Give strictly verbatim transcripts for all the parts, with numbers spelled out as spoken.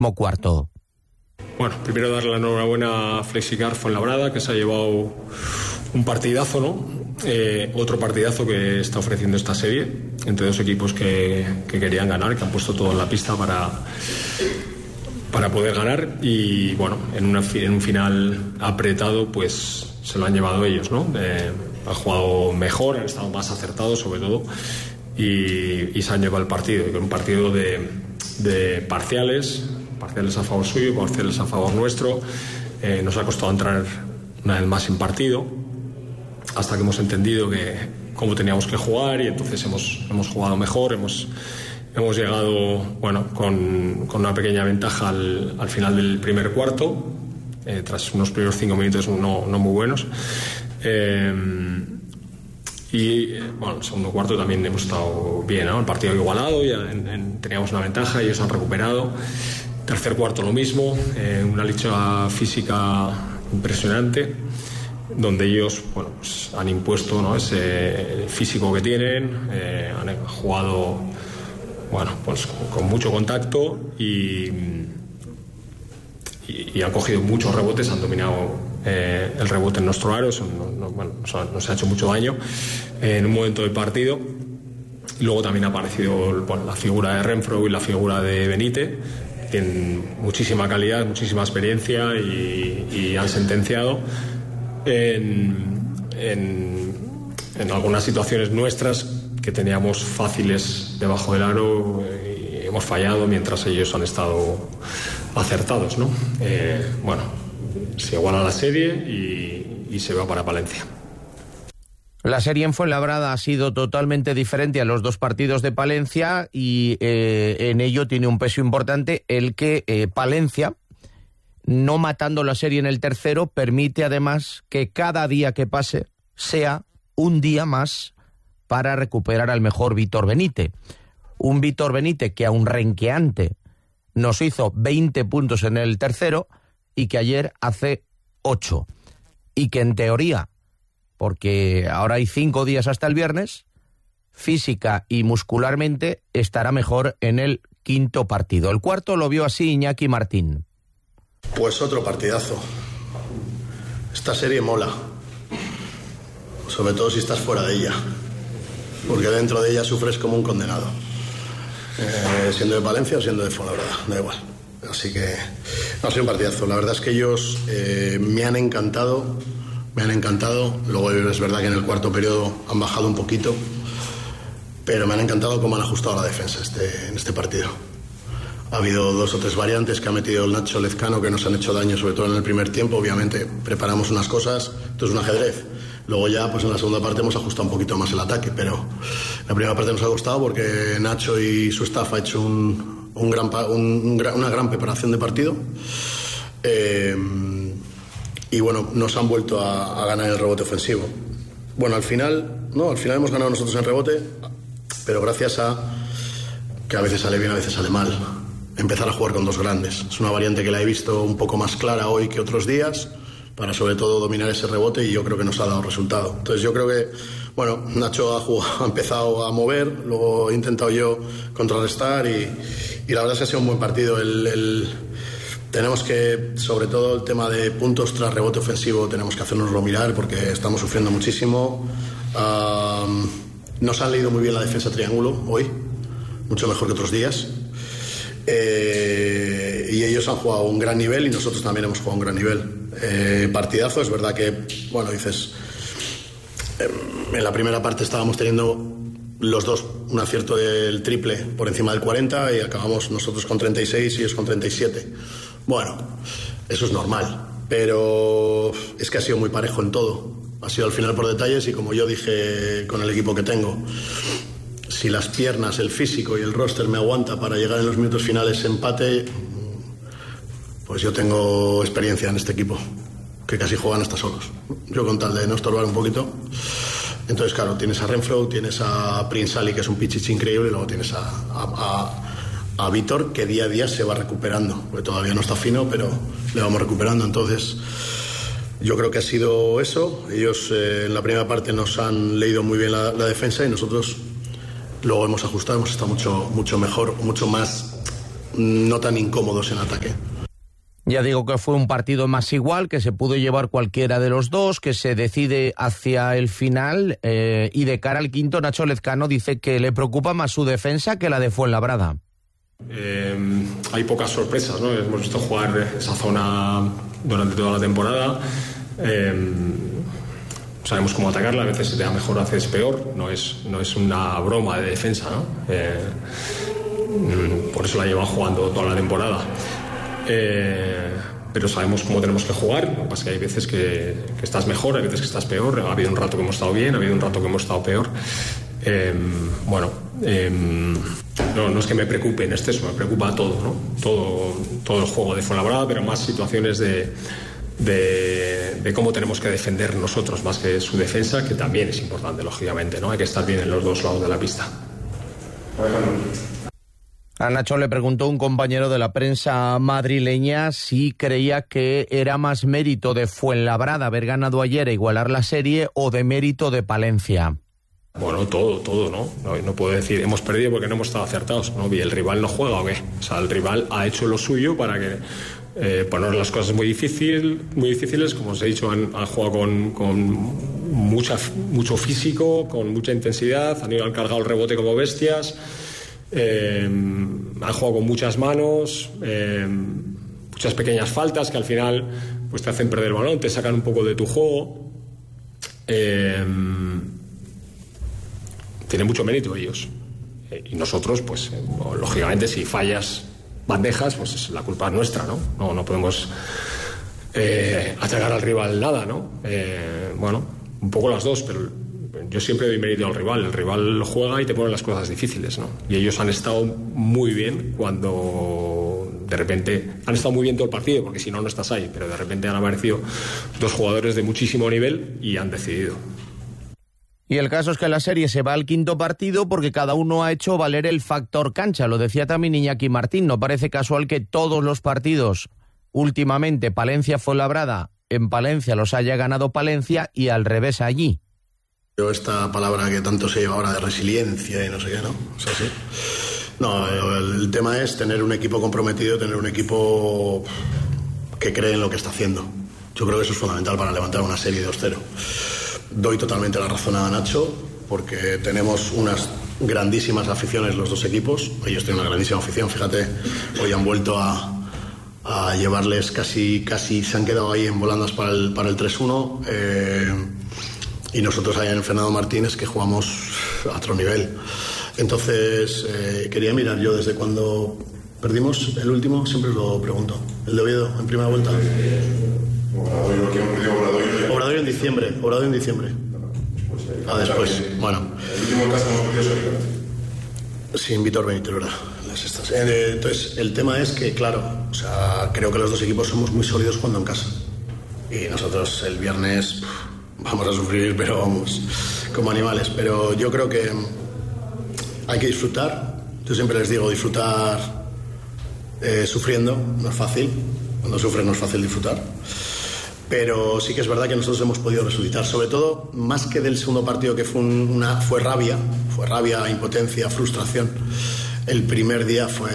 cuarto. Bueno, primero darle la enhorabuena a Flexicar Fuenlabrada, que se ha llevado un partidazo, ¿no? Eh, otro partidazo que está ofreciendo esta serie entre dos equipos que, que querían ganar, que han puesto todo en la pista para, para poder ganar y, bueno, en, una, en un final apretado, pues se lo han llevado ellos, ¿no? Eh, han jugado mejor, han estado más acertados, sobre todo, y, y se han llevado el partido. Y con un partido de, de parciales, parciales a favor suyo, parciales a favor nuestro. Eh, nos ha costado entrar una vez más en partido, hasta que hemos entendido que cómo teníamos que jugar, y entonces hemos, hemos jugado mejor, hemos, hemos llegado, bueno, con, con una pequeña ventaja al, al final del primer cuarto, eh, tras unos primeros cinco minutos no, no muy buenos. Eh, y bueno, el segundo cuarto también hemos estado bien, ¿no? El partido igualado, ya en, en, teníamos una ventaja y ellos han recuperado. Tercer cuarto lo mismo, eh, una lucha física impresionante, donde ellos, bueno, pues han impuesto, ¿no?, ese físico que tienen, eh, han jugado, bueno, pues con mucho contacto y, y, y han cogido muchos rebotes, han dominado eh, el rebote en nuestro aro, eso no, no, bueno, nos ha hecho mucho daño eh, en un momento del partido. Y luego también ha aparecido, bueno, la figura de Renfro y la figura de Benítez. Tienen muchísima calidad, muchísima experiencia y, y han sentenciado en, en, en algunas situaciones nuestras que teníamos fáciles debajo del aro y hemos fallado mientras ellos han estado acertados, ¿no? Eh, bueno, se iguala la serie y, y se va para Palencia. La serie en Fuenlabrada ha sido totalmente diferente a los dos partidos de Palencia y eh, en ello tiene un peso importante el que eh, Palencia, no matando la serie en el tercero, permite además que cada día que pase sea un día más para recuperar al mejor Víctor Benítez. Un Víctor Benítez que aun renqueante nos hizo veinte puntos en el tercero y que ayer hace ocho. Y que en teoría, porque ahora hay cinco días hasta el viernes, física y muscularmente estará mejor en el quinto partido. El cuarto lo vio así Iñaki Martín. Pues otro partidazo. Esta serie mola, sobre todo si estás fuera de ella, porque dentro de ella sufres como un condenado, eh, siendo de Palencia o siendo de Fuenlabrada, da igual. Así que no, ha sido un partidazo. La verdad es que ellos eh, me han encantado. Me han encantado, luego es verdad que en el cuarto periodo han bajado un poquito, pero me han encantado cómo han ajustado la defensa este, en este partido. Ha habido dos o tres variantes que ha metido el Nacho Lezcano que nos han hecho daño, sobre todo en el primer tiempo. Obviamente preparamos unas cosas, esto es un ajedrez. Luego ya pues en la segunda parte hemos ajustado un poquito más el ataque, pero la primera parte nos ha costado porque Nacho y su staff ha hecho un, un gran, un, una gran preparación de partido. Eh, Y bueno, nos han vuelto a, a ganar el rebote ofensivo. Bueno, al final, no, al final hemos ganado nosotros en rebote, pero gracias a que a veces sale bien, a veces sale mal. Empezar a jugar con dos grandes. Es una variante que la he visto un poco más clara hoy que otros días, para sobre todo dominar ese rebote, y yo creo que nos ha dado resultado. Entonces yo creo que, bueno, Nacho ha, jugado, ha empezado a mover, luego he intentado yo contrarrestar y, y la verdad es que ha sido un buen partido. El... el Tenemos que, sobre todo el tema de puntos tras rebote ofensivo, tenemos que hacernoslo mirar porque estamos sufriendo muchísimo. Uh, nos han leído muy bien la defensa triángulo hoy, mucho mejor que otros días. Eh, y ellos han jugado un gran nivel y nosotros también hemos jugado un gran nivel. Eh, partidazo, es verdad que, bueno, dices, eh, en la primera parte estábamos teniendo los dos un acierto del triple por encima del cuarenta y acabamos nosotros con treinta y seis y ellos con treinta y siete. Bueno, eso es normal, pero es que ha sido muy parejo en todo. Ha sido al final por detalles y como yo dije con el equipo que tengo, si las piernas, el físico y el roster me aguanta para llegar en los minutos finales empate, pues yo tengo experiencia en este equipo, que casi juegan hasta solos. Yo con tal de no estorbar un poquito. Entonces, claro, tienes a Renfro, tienes a Prince Ali, que es un pichichi increíble, y luego tienes a... a, a a Víctor, que día a día se va recuperando, porque todavía no está fino, pero le vamos recuperando. Entonces yo creo que ha sido eso. Ellos eh, en la primera parte nos han leído muy bien la, la defensa y nosotros luego hemos ajustado, hemos estado mucho, mucho mejor, mucho más no tan incómodos en ataque. Ya digo que fue un partido más igual, que se pudo llevar cualquiera de los dos, que se decide hacia el final, eh, y de cara al quinto, Nacho Lezcano dice que le preocupa más su defensa que la de Fuenlabrada. Eh, hay pocas sorpresas, ¿no? Hemos visto jugar esa zona durante toda la temporada. Eh, sabemos cómo atacarla, a veces se te da mejor, a veces peor. No es, no es una broma de defensa, ¿no? Eh, por eso la llevan jugando toda la temporada. Eh, pero sabemos cómo tenemos que jugar. Lo que pasa es que hay veces que, que estás mejor, hay veces que estás peor. Ha habido un rato que hemos estado bien, ha habido un rato que hemos estado peor. Eh, bueno, eh, no, no es que me preocupe en exceso, me preocupa todo, ¿no? Todo, todo el juego de Fuenlabrada, pero más situaciones de, de, de cómo tenemos que defender nosotros, más que su defensa, que también es importante, lógicamente, ¿no? Hay que estar bien en los dos lados de la pista. A Nacho le preguntó un compañero de la prensa madrileña si creía que era más mérito de Fuenlabrada haber ganado ayer e igualar la serie o de mérito de Palencia. Bueno, todo, todo, ¿no? No, no puedo decir, hemos perdido porque no hemos estado acertados, ¿no? ¿Y el rival no juega o qué? O sea, el rival ha hecho lo suyo para que eh, poner las cosas muy difícil, muy difíciles, como os he dicho, han, han jugado con, con mucha, mucho físico, con mucha intensidad, han ido al cargado el rebote como bestias. Eh, han jugado con muchas manos, eh, muchas pequeñas faltas que al final pues te hacen perder el balón, te sacan un poco de tu juego. Eh, tienen mucho mérito ellos, eh, y nosotros pues eh, lógicamente si fallas bandejas pues la culpa es nuestra, no no, no podemos eh, achacar al rival nada, ¿no? Eh, bueno, un poco las dos, pero yo siempre doy mérito al rival. El rival juega y te pone las cosas difíciles, ¿no? Y ellos han estado muy bien cuando de repente han estado muy bien todo el partido, porque si no, no estás ahí, pero de repente han aparecido dos jugadores de muchísimo nivel y han decidido. Y el caso es que la serie se va al quinto partido porque cada uno ha hecho valer el factor cancha. Lo decía también Iñaki Martín. No parece casual que todos los partidos últimamente Palencia-Fuenlabrada en Palencia los haya ganado Palencia y al revés allí. Esta palabra que tanto se lleva ahora de resiliencia y no sé qué, ¿no? Es así. No, el, el tema es tener un equipo comprometido, tener un equipo que cree en lo que está haciendo. Yo creo que eso es fundamental para levantar una serie dos cero. Doy totalmente la razón a Nacho, porque tenemos unas grandísimas aficiones los dos equipos. Ellos tienen una grandísima afición, fíjate, hoy han vuelto a, a llevarles casi, casi se han quedado ahí en volandas para el, para el tres uno. Eh, y nosotros allá en Fernando Martínez que jugamos a otro nivel. Entonces eh, quería mirar yo desde cuando perdimos el último, siempre os lo pregunto, el de Oviedo en primera vuelta. Obradoiro en diciembre, Obradoiro en diciembre. Ah, después, bueno. El último caso hemos perdido Soriano. Sin Víctor Benítez, ¿verdad? Entonces, el tema es que, claro, o sea, creo que los dos equipos somos muy sólidos jugando en casa. Y nosotros el viernes vamos a sufrir, pero vamos, como animales. Pero yo creo que hay que disfrutar. Yo siempre les digo, disfrutar eh, sufriendo, no es fácil. Cuando sufres no es fácil disfrutar. Pero sí que es verdad que nosotros hemos podido resucitar. Sobre todo, más que del segundo partido, que fue, una, fue rabia, fue rabia, impotencia, frustración. El primer día fue...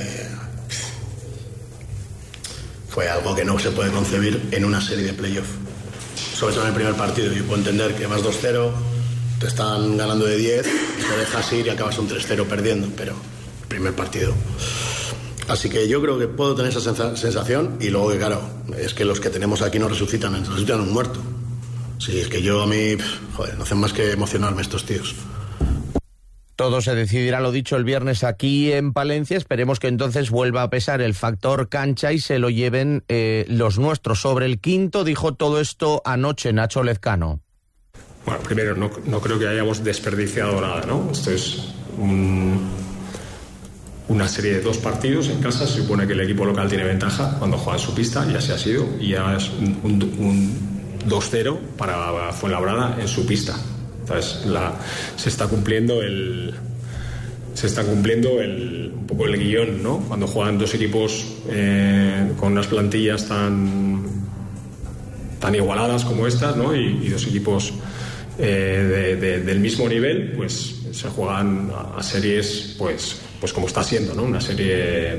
fue algo que no se puede concebir en una serie de playoff. Sobre todo en el primer partido. Yo puedo entender que vas dos cero, te están ganando de diez, te dejas ir y acabas un tres cero perdiendo, pero el primer partido. Así que yo creo que puedo tener esa sensación, y luego que claro, es que los que tenemos aquí no resucitan, resucitan un muerto. Sí, es que yo a mí, joder, no hacen más que emocionarme estos tíos. Todo se decidirá, lo dicho, el viernes aquí en Palencia. Esperemos que entonces vuelva a pesar el factor cancha y se lo lleven eh, los nuestros. Sobre el quinto dijo todo esto anoche Nacho Lezcano. Bueno, primero, no, no creo que hayamos desperdiciado nada, ¿no? Esto es un, una serie de dos partidos en casa. Se supone que el equipo local tiene ventaja cuando juega en su pista, y así ha sido. Y ya es un, un, un dos cero para Fuenlabrada en su pista. Entonces, la, se está cumpliendo el se está cumpliendo el, un poco el guión, ¿no? Cuando juegan dos equipos eh, con unas plantillas tan tan igualadas como estas, ¿no? Y, y dos equipos eh, de, de, del mismo nivel, pues se juegan a, a series, pues pues como está siendo, ¿no? Una serie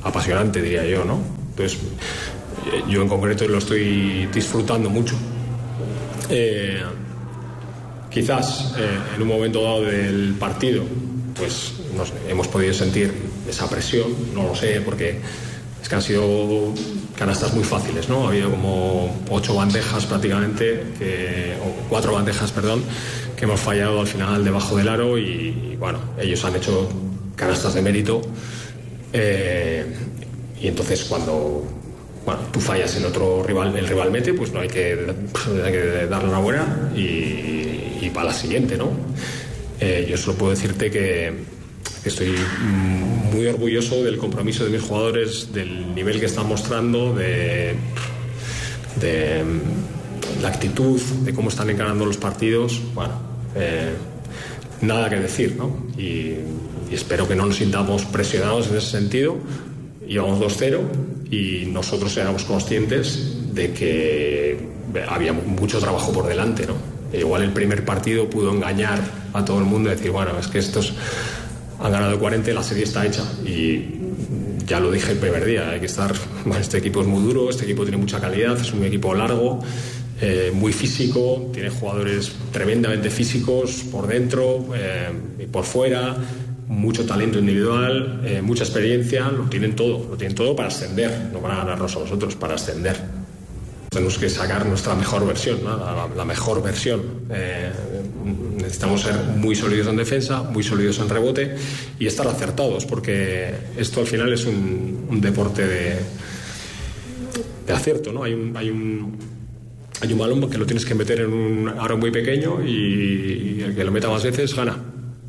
apasionante, diría yo, ¿no? Entonces, yo en concreto lo estoy disfrutando mucho. Eh, quizás eh, en un momento dado del partido, pues nos hemos podido sentir esa presión, no lo sé, porque es que han sido canastas muy fáciles, ¿no? Ha habido como ocho bandejas prácticamente, que, o cuatro bandejas, perdón, que hemos fallado al final debajo del aro y, y bueno, ellos han hecho canastas de mérito. Eh, y entonces cuando bueno, tú fallas en otro rival, el rival mete, pues no hay que, hay que darle una buena y, y para la siguiente, ¿no? Eh, yo solo puedo decirte que, que estoy muy orgulloso del compromiso de mis jugadores, del nivel que están mostrando, de, de la actitud, de cómo están encarando los partidos. Bueno, eh, nada que decir, ¿no? Y, y espero que no nos sintamos presionados en ese sentido. Íbamos dos cero y nosotros éramos conscientes de que había mucho trabajo por delante, ¿no? Igual el primer partido pudo engañar a todo el mundo y decir, bueno, es que estos han ganado cuarenta y la serie está hecha. Y ya lo dije el primer día, hay que estar, bueno, este equipo es muy duro, este equipo tiene mucha calidad, es un equipo largo, eh, muy físico, tiene jugadores tremendamente físicos por dentro eh, y por fuera, mucho talento individual, eh, mucha experiencia, lo tienen todo, lo tienen todo para ascender, no para ganarnos a nosotros, para ascender. Tenemos que sacar nuestra mejor versión, ¿no? la, la mejor versión. Eh, necesitamos ser muy sólidos en defensa, muy sólidos en rebote y estar acertados, porque esto al final es un, un deporte de, de acierto, ¿no? Hay un, hay un, hay un balón que lo tienes que meter en un aro muy pequeño y, y el que lo meta más veces gana.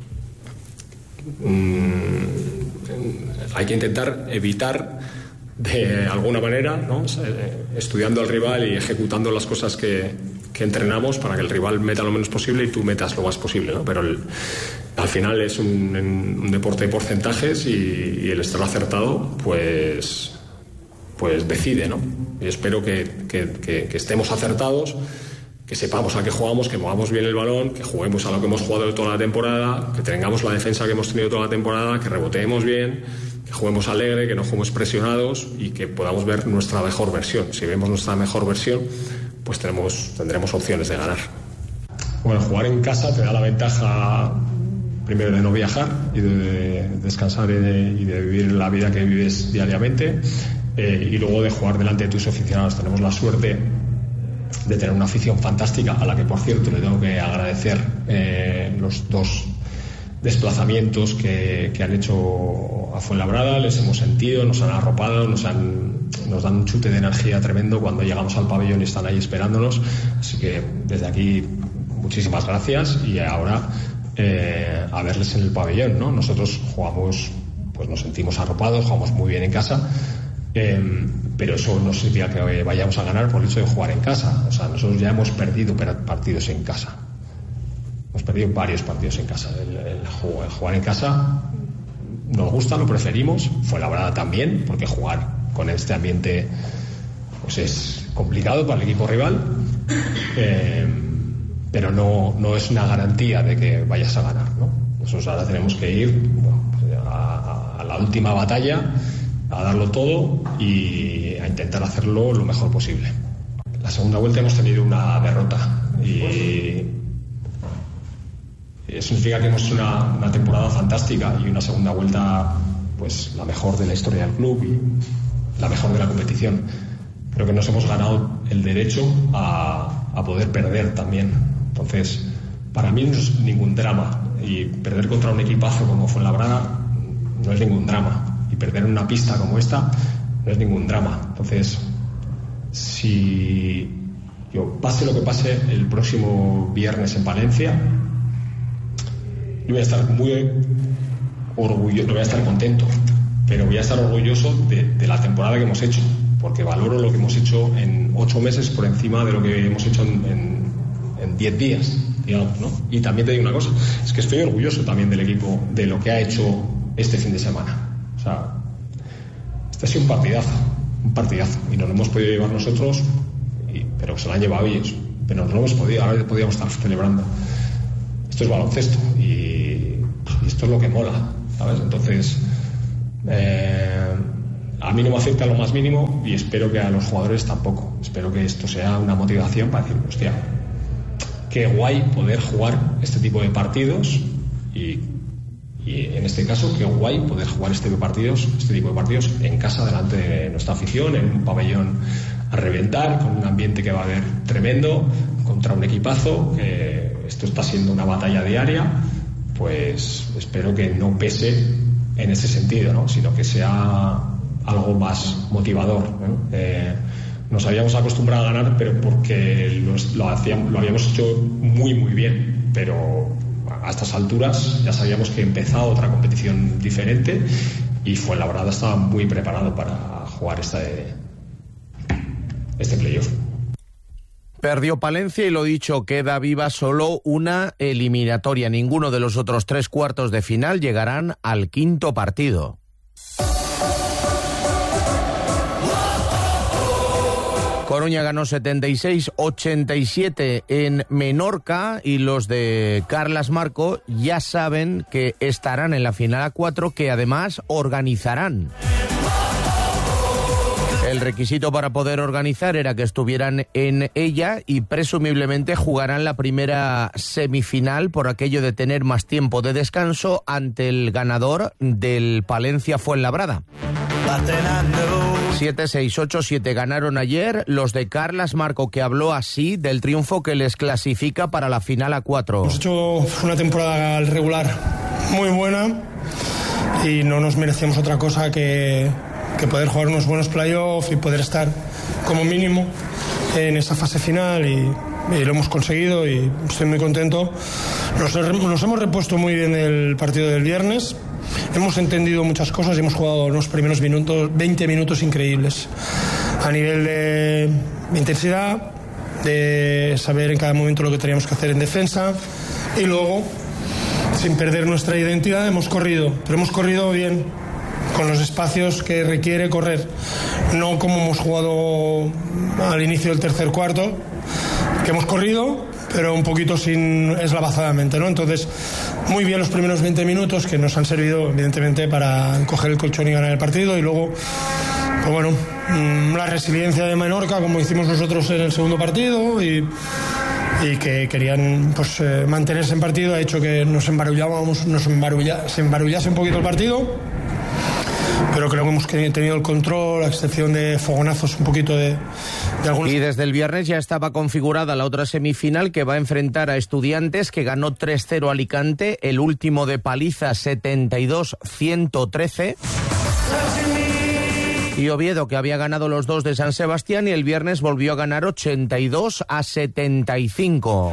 Mm, hay que intentar evitar de alguna manera, ¿no? Estudiando al rival y ejecutando las cosas que, que entrenamos para que el rival meta lo menos posible y tú metas lo más posible, ¿no? Pero el, al final es un, un deporte de porcentajes y, y el estar acertado pues, pues decide, ¿no? Y espero que, que, que, que estemos acertados, que sepamos a qué jugamos, que movamos bien el balón, que juguemos a lo que hemos jugado toda la temporada, que tengamos la defensa que hemos tenido toda la temporada, que reboteemos bien, que juguemos alegre, que no juguemos presionados y que podamos ver nuestra mejor versión. Si vemos nuestra mejor versión, pues tenemos, tendremos opciones de ganar. Bueno, jugar en casa te da la ventaja, primero, de no viajar y de descansar y de, y de vivir la vida que vives diariamente, eh, y luego de jugar delante de tus aficionados. Tenemos la suerte de tener una afición fantástica, a la que, por cierto, le tengo que agradecer eh, los dos desplazamientos que, que han hecho a Fuenlabrada. Les hemos sentido, nos han arropado, nos, han, nos dan un chute de energía tremendo cuando llegamos al pabellón y están ahí esperándonos. Así que desde aquí muchísimas gracias y ahora eh, a verles en el pabellón, ¿no? Nosotros jugamos, pues nos sentimos arropados, jugamos muy bien en casa. Eh, pero eso no significa que vayamos a ganar por el hecho de jugar en casa. O sea, nosotros ya hemos perdido partidos en casa. Hemos perdido varios partidos en casa. El, el, el jugar en casa nos gusta, lo preferimos. Fuenlabrada también, porque jugar con este ambiente pues es complicado para el equipo rival. Eh, pero no, no es una garantía de que vayas a ganar, ¿no? Nosotros ahora tenemos que ir bueno, a, a la última batalla, a darlo todo y a intentar hacerlo lo mejor posible. La segunda vuelta hemos tenido una derrota y eso significa que hemos hecho una, una temporada fantástica y una segunda vuelta pues la mejor de la historia del club y la mejor de la competición. Creo que nos hemos ganado el derecho a, a poder perder también. Entonces, para mí no es ningún drama, y perder contra un equipazo como Fuenlabrada no es ningún drama. Y perder en una pista como esta no es ningún drama. Entonces, si yo pase lo que pase el próximo viernes en Palencia, yo voy a estar muy orgulloso, no voy a estar contento, pero voy a estar orgulloso de, de la temporada que hemos hecho, porque valoro lo que hemos hecho en ocho meses por encima de lo que hemos hecho en, en, en diez días, digamos, ¿no? Y también te digo una cosa, es que estoy orgulloso también del equipo, de lo que ha hecho este fin de semana. O sea, este ha sido un partidazo, un partidazo, y nos lo hemos podido llevar nosotros, y, pero se lo han llevado ellos, pero no lo hemos podido, ahora podíamos estar celebrando. Esto es baloncesto, y, y esto es lo que mola, ¿sabes? Entonces, eh, a mí no me afecta lo más mínimo y espero que a los jugadores tampoco. Espero que esto sea una motivación para decir, hostia, qué guay poder jugar este tipo de partidos y, y en este caso qué guay poder jugar este tipo de partidos, este tipo de partidos en casa delante de nuestra afición, en un pabellón a reventar, con un ambiente que va a haber tremendo, contra un equipazo, que esto está siendo una batalla diaria. Pues espero que no pese en ese sentido, ¿no? Sino que sea algo más motivador, ¿no? Eh, nos habíamos acostumbrado a ganar, pero porque los, lo, hacíamos, lo habíamos hecho muy, muy bien. Pero a estas alturas ya sabíamos que empezaba otra competición diferente y Fuenlabrada estaba muy preparado para jugar este, este playoff. Perdió Palencia y lo dicho, queda viva solo una eliminatoria. Ninguno de los otros tres cuartos de final llegarán al quinto partido. Coruña ganó setenta y seis a ochenta y siete en Menorca y los de Carlas Marco ya saben que estarán en la final a cuatro, que además organizarán. El requisito para poder organizar era que estuvieran en ella y presumiblemente jugarán la primera semifinal por aquello de tener más tiempo de descanso ante el ganador del Palencia Fuenlabrada. siete seis ocho siete ganaron ayer los de Carlas Marco, que habló así del triunfo que les clasifica para la final a cuatro. Hemos hecho una temporada regular muy buena y no nos merecemos otra cosa que... que poder jugar unos buenos playoffs y poder estar como mínimo en esa fase final y, y lo hemos conseguido y estoy muy contento. Nos, nos hemos repuesto muy bien del partido del viernes, hemos entendido muchas cosas y hemos jugado unos primeros minutos, veinte minutos increíbles a nivel de intensidad, de saber en cada momento lo que teníamos que hacer en defensa y luego, sin perder nuestra identidad, hemos corrido, pero hemos corrido bien, con los espacios que requiere correr, no como hemos jugado al inicio del tercer cuarto, que hemos corrido, pero un poquito sin eslavazadamente, ¿no? Entonces, muy bien los primeros veinte minutos que nos han servido, evidentemente, para coger el colchón y ganar el partido, y luego, pues bueno, la resiliencia de Menorca, como hicimos nosotros en el segundo partido, y, y que querían pues eh, mantenerse en partido, ha hecho que nos embarullábamos, nos embarulla, se embarullase un poquito el partido. Pero creo que hemos tenido el control, a excepción de fogonazos un poquito de, de algunos. Y desde el viernes ya estaba configurada la otra semifinal que va a enfrentar a Estudiantes, que ganó tres cero a Alicante, el último de paliza setenta y dos a ciento trece. Y Oviedo, que había ganado los dos de San Sebastián, y el viernes volvió a ganar ochenta y dos a setenta y cinco.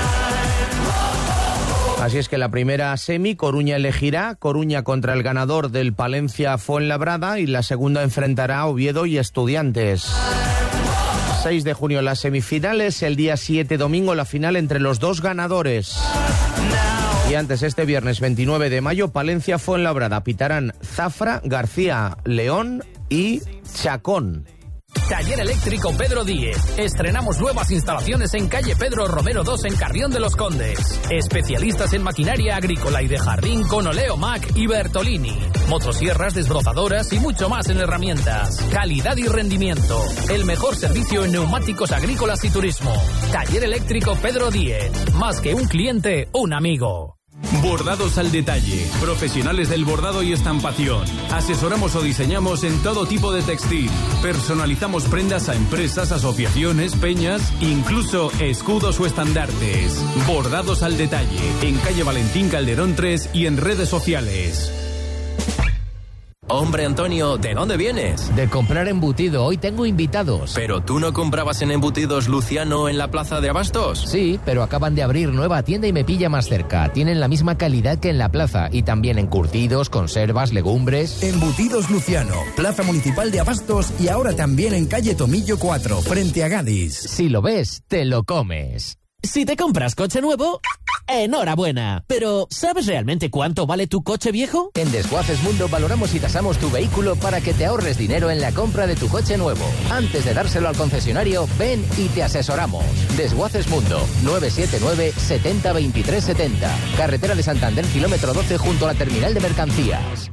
Así es que la primera semi, Coruña elegirá, Coruña contra el ganador del Palencia Fuenlabrada, y la segunda enfrentará a Oviedo y Estudiantes. seis de junio las semifinales, el día siete domingo la final entre los dos ganadores. Y antes, este viernes veintinueve de mayo, Palencia Fuenlabrada, pitarán Zafra, García, León y Chacón. Taller Eléctrico Pedro Díez. Estrenamos nuevas instalaciones en calle Pedro Romero dos en Carrión de los Condes. Especialistas en maquinaria agrícola y de jardín con Oleomac y Bertolini. Motosierras, desbrozadoras y mucho más en herramientas. Calidad y rendimiento. El mejor servicio en neumáticos agrícolas y turismo. Taller Eléctrico Pedro Díez. Más que un cliente, un amigo. Bordados al detalle, profesionales del bordado y estampación. Asesoramos o diseñamos en todo tipo de textil. Personalizamos prendas a empresas, asociaciones, peñas, incluso escudos o estandartes. Bordados al detalle, en calle Valentín Calderón tres y en redes sociales. Hombre, Antonio, ¿de dónde vienes? De comprar embutido, hoy tengo invitados. ¿Pero tú no comprabas en Embutidos Luciano en la plaza de Abastos? Sí, pero acaban de abrir nueva tienda y me pilla más cerca. Tienen la misma calidad que en la plaza y también encurtidos, conservas, legumbres. Embutidos Luciano, plaza municipal de Abastos y ahora también en calle Tomillo cuatro, frente a Gadis. Si lo ves, te lo comes. Si te compras coche nuevo, enhorabuena. Pero, ¿sabes realmente cuánto vale tu coche viejo? En Desguaces Mundo valoramos y tasamos tu vehículo para que te ahorres dinero en la compra de tu coche nuevo. Antes de dárselo al concesionario, ven y te asesoramos. Desguaces Mundo, nueve siete nueve, setenta, veintitrés setenta. Carretera de Santander, kilómetro doce, junto a la terminal de mercancías.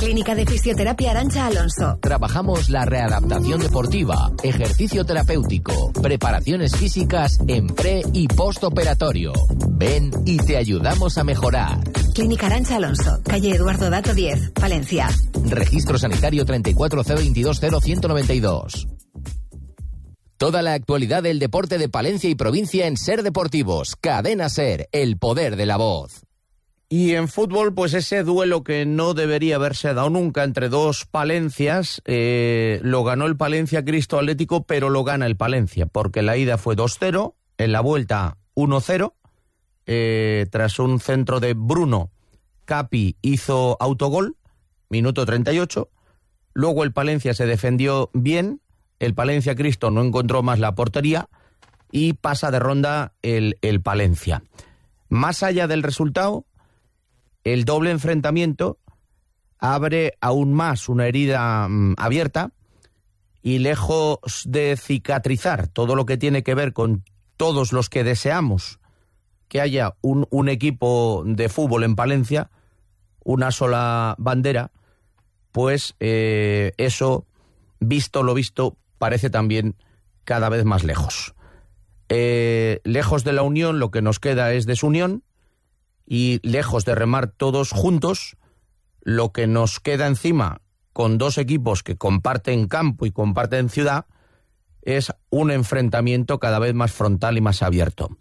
Clínica de Fisioterapia Arantxa Alonso. Trabajamos la readaptación deportiva, ejercicio terapéutico, preparaciones físicas en pre y postoperatorio. Ven y te ayudamos a mejorar. Clínica Arantxa Alonso, calle Eduardo Dato diez, Palencia. Registro sanitario treinta y cuatro cero veintidós cero ciento noventa y dos. Toda la actualidad del deporte de Palencia y provincia en Ser Deportivos. Cadena Ser, el poder de la voz. Y en fútbol, pues ese duelo que no debería haberse dado nunca entre dos Palencias, eh, lo ganó el Palencia Cristo Atlético, pero lo gana el Palencia, porque la ida fue dos cero, en la vuelta uno cero, eh, tras un centro de Bruno, Capi hizo autogol, minuto treinta y ocho, luego el Palencia se defendió bien, el Palencia Cristo no encontró más la portería y pasa de ronda el, el Palencia. Más allá del resultado, el doble enfrentamiento abre aún más una herida mmm, abierta y lejos de cicatrizar todo lo que tiene que ver con todos los que deseamos que haya un, un equipo de fútbol en Palencia, una sola bandera, pues eh, eso, visto lo visto, parece también cada vez más lejos. Eh, lejos de la unión, lo que nos queda es desunión, y lejos de remar todos juntos, lo que nos queda encima con dos equipos que comparten campo y comparten ciudad es un enfrentamiento cada vez más frontal y más abierto.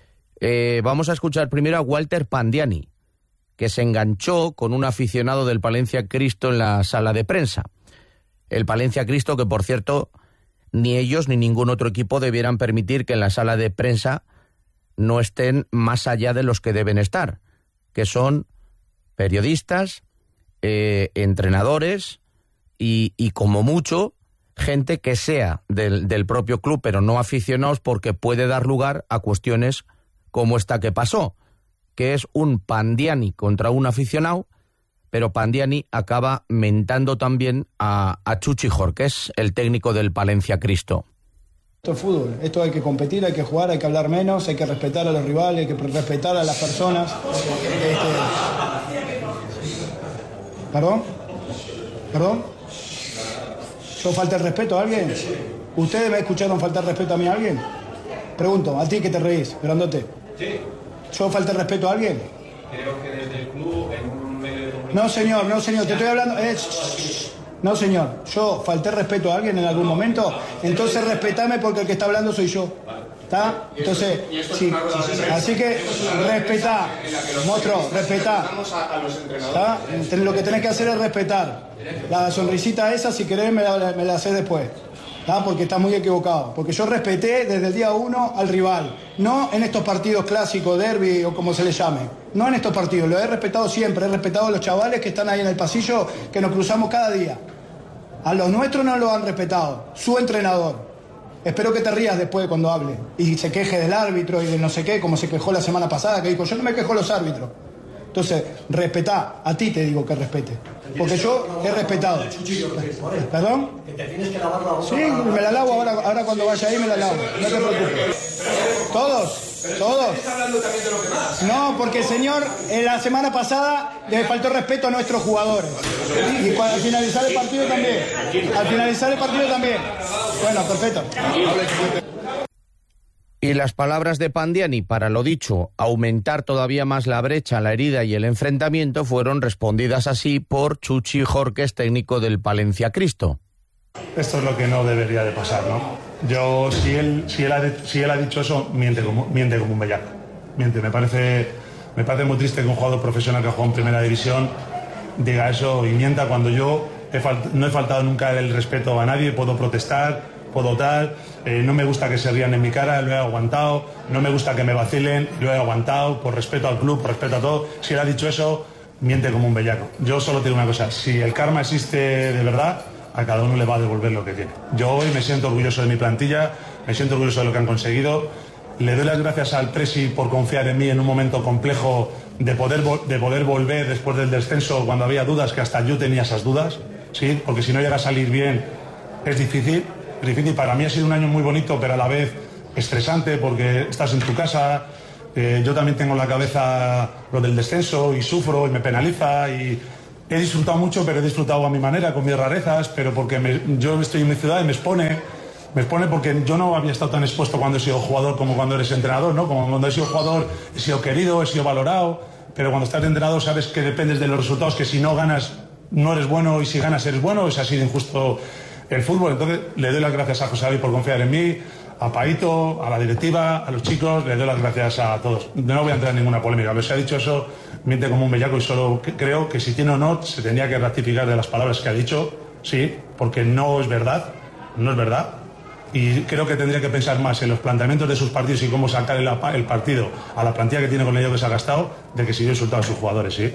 Eh, vamos a escuchar primero a Walter Pandiani, que se enganchó con un aficionado del Palencia Cristo en la sala de prensa. El Palencia Cristo, que por cierto, ni ellos ni ningún otro equipo debieran permitir que en la sala de prensa no estén más allá de los que deben estar, que son periodistas, eh, entrenadores y, y como mucho gente que sea del, del propio club, pero no aficionados, porque puede dar lugar a cuestiones como esta que pasó, que es un Pandiani contra un aficionado, pero Pandiani acaba mentando también a, a Chuchi Jorge, que es el técnico del Palencia Cristo. Esto es fútbol, esto hay que competir, hay que jugar, hay que hablar menos, hay que respetar a los rivales, hay que respetar a las personas. Este... ¿Perdón? ¿Perdón? ¿Yo falté el respeto a alguien? ¿Ustedes me escucharon faltar respeto a mí a alguien? Pregunto, a ti que te reís, grandote. ¿Yo falté el respeto a alguien? Creo que desde el club, en un medio de comunicación... No, señor, no, señor, te estoy hablando... Eh, no, señor, yo falté respeto a alguien en algún momento, entonces respetame porque el que está hablando soy yo. ¿Está? Entonces, sí, así que respetá, monstruo, respetá. ¿Está? Lo que tenés que hacer es respetar. La sonrisita esa, si querés, me la, me la hacés después. ¿Está? Porque está muy equivocado. Porque yo respeté desde el día uno al rival. No en estos partidos clásicos, derbi o como se le llame. No en estos partidos. Lo he respetado siempre. He respetado a los chavales que están ahí en el pasillo, que nos cruzamos cada día. A los nuestros no lo han respetado. Su entrenador. Espero que te rías después cuando hable. Y se queje del árbitro y de no sé qué, como se quejó la semana pasada, que dijo, yo no me quejo de los árbitros. Entonces, respetá. A ti te digo que respete. Porque yo he respetado. ¿Perdón? Que te tienes que lavar la boca. Sí, me la lavo ahora, ahora cuando vaya ahí me la lavo. No te preocupes. ¿Todos? ¿Todos? ¿Estás hablando también de lo que más? No, porque el señor en la semana pasada le faltó respeto a nuestros jugadores. Y cuando, al finalizar el partido también. Al finalizar el partido también. Bueno, perfecto. Y las palabras de Pandiani, para lo dicho, aumentar todavía más la brecha, la herida y el enfrentamiento, fueron respondidas así por Chuchi Jorge, técnico del Palencia Cristo. Esto es lo que no debería de pasar, ¿no? Yo, si él, si él, ha, si él ha dicho eso, miente como, miente como un bellaco. Miente, me parece, me parece muy triste que un jugador profesional que ha jugado en primera división diga eso y mienta cuando yo he falt, no he faltado nunca el respeto a nadie, puedo protestar, puedo tal, eh, no me gusta que se rían en mi cara, lo he aguantado, no me gusta que me vacilen, lo he aguantado, por respeto al club, por respeto a todo. Si él ha dicho eso, miente como un bellaco. Yo solo te digo una cosa, si el karma existe de verdad, a cada uno le va a devolver lo que tiene. Yo hoy me siento orgulloso de mi plantilla, me siento orgulloso de lo que han conseguido, le doy las gracias al Presi por confiar en mí en un momento complejo de poder, de poder volver después del descenso cuando había dudas, que hasta yo tenía esas dudas, ¿sí? Porque si no llega a salir bien es difícil. Es difícil, para mí ha sido un año muy bonito, pero a la vez estresante porque estás en tu casa, eh, yo también tengo en la cabeza lo del descenso y sufro y me penaliza y, he disfrutado mucho, pero he disfrutado a mi manera, con mis rarezas, pero porque me, yo estoy en mi ciudad y me expone, me expone porque yo no había estado tan expuesto cuando he sido jugador como cuando eres entrenador, ¿no? Como cuando he sido jugador he sido querido, he sido valorado, pero cuando estás de entrenador sabes que dependes de los resultados, que si no ganas no eres bueno y si ganas eres bueno, es así de injusto el fútbol. Entonces le doy las gracias a José David por confiar en mí, a Paito, a la directiva, a los chicos, les doy las gracias a todos. No voy a entrar en ninguna polémica, pero si ha dicho eso, miente como un bellaco y solo creo que si tiene honor se tendría que rectificar de las palabras que ha dicho, sí, porque no es verdad, no es verdad. Y creo que tendría que pensar más en los planteamientos de sus partidos y cómo sacar el, el partido a la plantilla que tiene con el dinero que se ha gastado, de que si yo he insultado a sus jugadores, sí.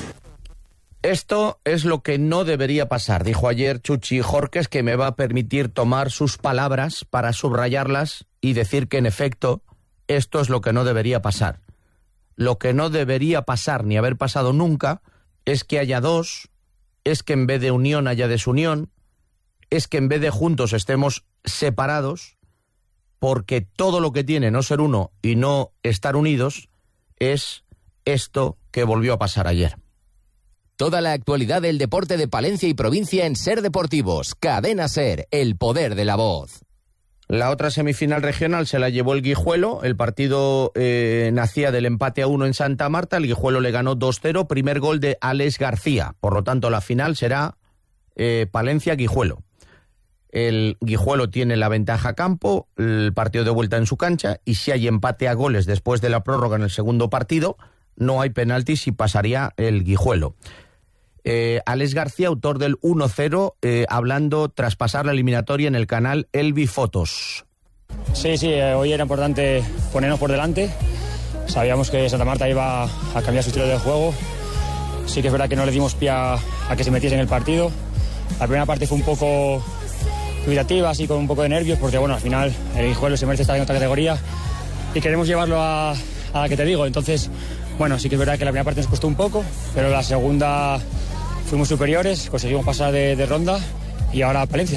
Esto es lo que no debería pasar, dijo ayer Chuchi Jorques, que me va a permitir tomar sus palabras para subrayarlas y decir que en efecto esto es lo que no debería pasar. Lo que no debería pasar ni haber pasado nunca es que haya dos, es que en vez de unión haya desunión, es que en vez de juntos estemos separados, porque todo lo que tiene no ser uno y no estar unidos es esto que volvió a pasar ayer. Toda la actualidad del deporte de Palencia y provincia en Ser Deportivos. Cadena Ser, el poder de la voz. La otra semifinal regional se la llevó el Guijuelo. El partido eh, nacía del empate a uno en Santa Marta. El Guijuelo le ganó dos cero. Primer gol de Alex García. Por lo tanto, la final será eh, Palencia-Guijuelo. El Guijuelo tiene la ventaja a campo, el partido de vuelta en su cancha, y si hay empate a goles después de la prórroga en el segundo partido, no hay penaltis y pasaría el Guijuelo. Eh, Alex García, autor del uno cero, eh, hablando tras pasar la eliminatoria en el canal Elvi Fotos. Sí, sí, eh, hoy era importante ponernos por delante. Sabíamos que Santa Marta iba a cambiar su estilo de juego. Sí que es verdad que no le dimos pie a, a que se metiese en el partido. La primera parte fue un poco dubitativa, así con un poco de nervios, porque bueno, al final el Guijuelo se merece estar en otra categoría y queremos llevarlo a, a la que te digo. Entonces, bueno, sí que es verdad que la primera parte nos costó un poco, pero la segunda fuimos superiores, conseguimos pasar de, de ronda y ahora Palencia.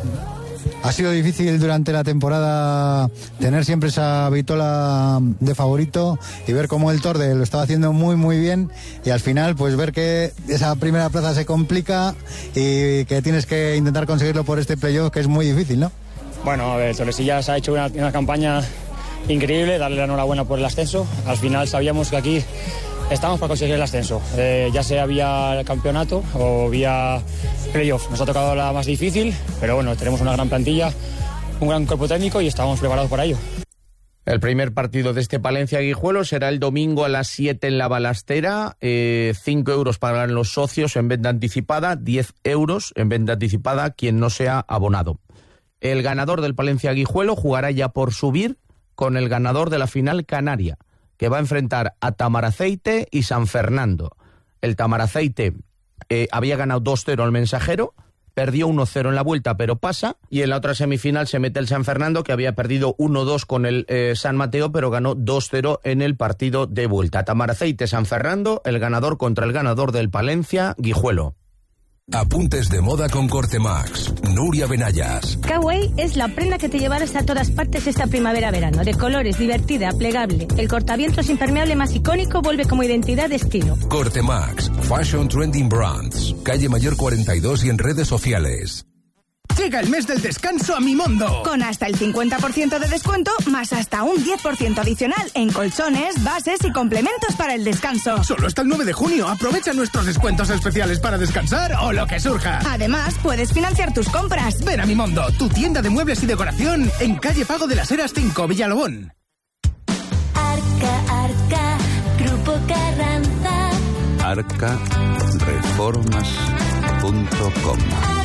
Ha sido difícil durante la temporada tener siempre esa vitola de favorito y ver cómo el Torde lo estaba haciendo muy muy bien y al final pues ver que esa primera plaza se complica y que tienes que intentar conseguirlo por este playoff, que es muy difícil, ¿no? Bueno, a ver, Tordesillas ha hecho una, una campaña increíble, darle la enhorabuena por el ascenso. Al final sabíamos que aquí estamos para conseguir el ascenso, eh, ya sea vía campeonato o vía playoff. Nos ha tocado la más difícil, pero bueno, tenemos una gran plantilla, un gran cuerpo técnico y estamos preparados para ello. El primer partido de este Palencia-Guijuelo será el domingo a las siete en la Balastera. Eh, cinco euros pagarán los socios en venta anticipada, diez euros en venta anticipada quien no sea abonado. El ganador del Palencia-Guijuelo jugará ya por subir con el ganador de la final canaria, que va a enfrentar a Tamaraceite y San Fernando. El Tamaraceite eh, había ganado dos cero al Mensajero, perdió uno cero en la vuelta, pero pasa, y en la otra semifinal se mete el San Fernando, que había perdido uno dos con el eh, San Mateo, pero ganó dos cero en el partido de vuelta. Tamaraceite, San Fernando, el ganador contra el ganador del Palencia, Guijuelo. Apuntes de moda con Cortemax. Nuria Benayas. Kawaii es la prenda que te llevarás a todas partes esta primavera-verano. De colores, divertida, plegable. El cortavientos impermeable más icónico vuelve como identidad de estilo. Cortemax. Fashion Trending Brands. Calle Mayor cuarenta y dos y en redes sociales. Llega el mes del descanso a Mimondo. Con hasta el cincuenta por ciento de descuento, más hasta un diez por ciento adicional en colchones, bases y complementos para el descanso. Solo hasta el nueve de junio. Aprovecha nuestros descuentos especiales para descansar o lo que surja. Además, puedes financiar tus compras. Ven a Mimondo, tu tienda de muebles y decoración, en calle Pago de las Heras cinco, Villalobón. Arca, Arca, Grupo Carranza. arca reformas punto com.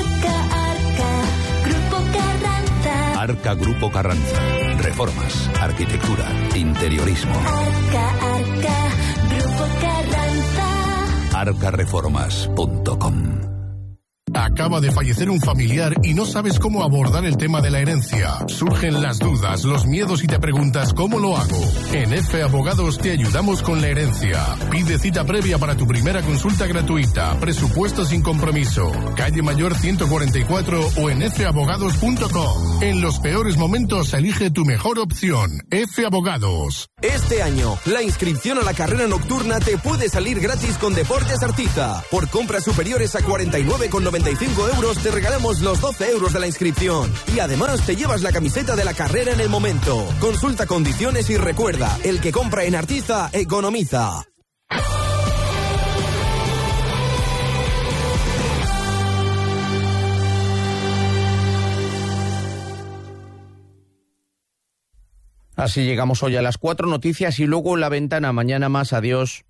Arca Grupo Carranza. Reformas, arquitectura, interiorismo. Arca, Arca, Grupo Carranza. arca reformas punto com. Acaba de fallecer un familiar y no sabes cómo abordar el tema de la herencia. Surgen las dudas, los miedos y te preguntas ¿cómo lo hago? En F Abogados te ayudamos con la herencia. Pide cita previa para tu primera consulta gratuita. Presupuesto sin compromiso. Calle Mayor ciento cuarenta y cuatro o en f abogados punto com. En los peores momentos elige tu mejor opción. F Abogados. Este año, la inscripción a la carrera nocturna te puede salir gratis con Deportes Artiza. Por compras superiores a cuarenta y nueve con noventa y cinco euros te regalamos los doce euros de la inscripción. Y además te llevas la camiseta de la carrera en el momento. Consulta condiciones y recuerda, el que compra en Artiza, economiza. Así llegamos hoy a las cuatro noticias y luego la ventana. Mañana más. Adiós.